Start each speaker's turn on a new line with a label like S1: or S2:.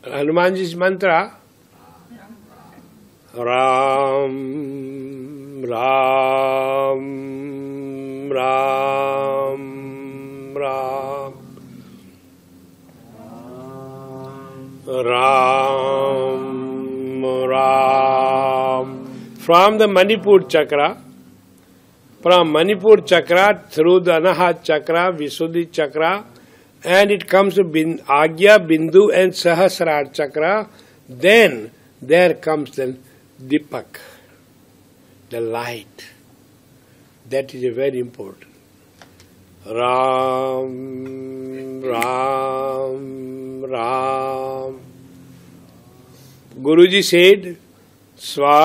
S1: Hanumanji's mantra, Ram, Ram, Ram, Ram, Ram, Ram. From the Manipur chakra, through the Anahat chakra, Visuddhi chakra, and it comes to Agya, Bindu and Sahasrar chakra, then there comes then Dipak, the light. That is very important. Ram, Ram, Ram. Guruji said, Swa